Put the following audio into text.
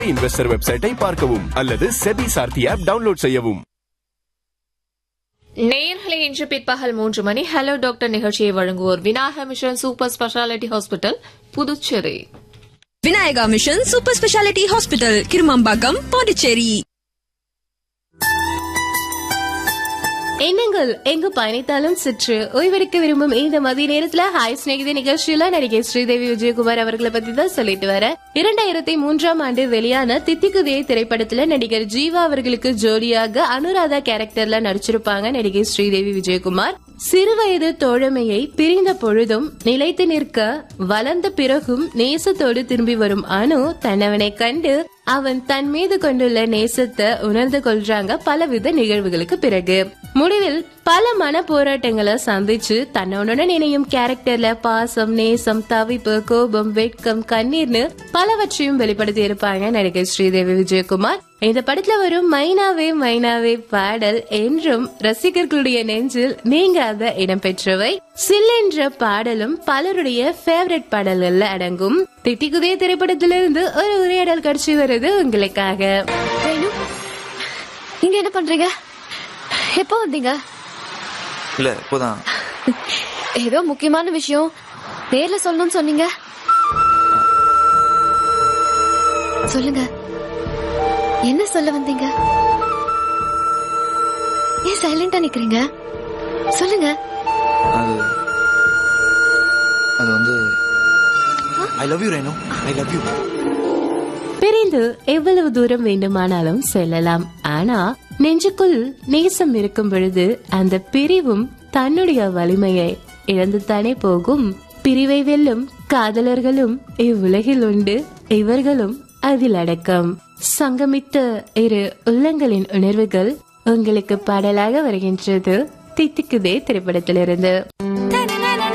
Investor வெப்சைட்டை பார்க்கவும் அல்லது செபி சார்த்தி ஆப் டவுன்லோட் செய்யவும். நேயர்களை இன்று பிற்பகல் 3 மணி ஹலோ டாக்டர் நிகழ்ச்சியை வழங்குவோர் Vinayaka mission super speciality hospital, Puducherry. Vinayaka mission super speciality hospital, Kirumampakkam, Pondicherry. எண்ணங்கள் எங்கு பயணித்தாலும் சற்று ஓய்வெடுக்க விரும்பும் இந்த மதிய நேரத்துல ஹாய் ஸ்நேகிதி நிகழ்ச்சியில நடிகை ஸ்ரீதேவி விஜயகுமார் அவர்களை பத்தி தான் சொல்லிட்டு வர 2003ஆம் ஆண்டு வெளியான தித்திக்குதே திரைப்படத்துல நடிகர் ஜீவா அவர்களுக்கு ஜோடியாக அனுராதா கேரக்டர்ல நடிச்சிருப்பாங்க நடிகை ஸ்ரீதேவி விஜயகுமார். சிறுவயது தோழமையை பிரிந்த பொழுதும் நிலைத்து நிற்க வளர்ந்த பிறகும் நேசத்தோடு திரும்பி வரும் அனு தன்னவனை கண்டு அவன் தன் மீது கொண்டுள்ள நேசத்தை உணர்ந்து கொள்றாங்க பலவித நிகழ்வுகளுக்கு பிறகு. முடிவில் பல மன போராட்டங்களை சந்திச்சு தன்னுடன் இணையும் கேரக்டர்ல பாசம், நேசம், தவிப்பு, கோபம், வெட்கம், கண்ணீர்னு பலவற்றையும் வெளிப்படுத்தி இருப்பாங்க நடிகை ஸ்ரீதேவி விஜயகுமார். இந்த படத்துல வரும் மைனாவே மைனாவே பாடல் என்றும் ரசிகர்களுடைய நெஞ்சில் நீங்காத இடம்பெற்றவை. சில் என்ற பாடலும் பலருடைய ஃபேவரட் பாடல்கள்ல அடங்கும். தித்திக்குதே திரைப்படத்திலிருந்து ஒரு உரையாடல் காட்சி வருது உங்களுக்காக. இங்க என்ன பண்றீங்க? எப்போ வந்தீங்க? இல்ல இப்போதான். ஏதோ முக்கியமான விஷயம் நேர்ல சொல்லணும்னு சொன்னீங்க, சொல்லுங்க. என்ன சொல்ல வந்தீங்க? ஏன் சைலண்டா நிக்கிறீங்க? சொல்லுங்க. அது வந்து I love you Renu, I love you. பிரிந்து எவ்வளவு தூரம் வேண்டுமானாலும் செல்லலாம். ஆனா நெஞ்சுக்குள் நேசம் இருக்கும் பொழுது அந்த பிரிவும் தன்னுடைய வலிமையை இழந்துதானே போகும். பிரிவை வெல்லும் காதலர்களும் இவ்வுலகில் உண்டு, இவர்களும் அதில் அடக்கம். சங்கமித்த இரு உள்ளங்களின் உணர்வுகள் உங்களுக்கு பாடலாக வருகின்றது தித்திக்குதே திரைப்படத்திலிருந்து.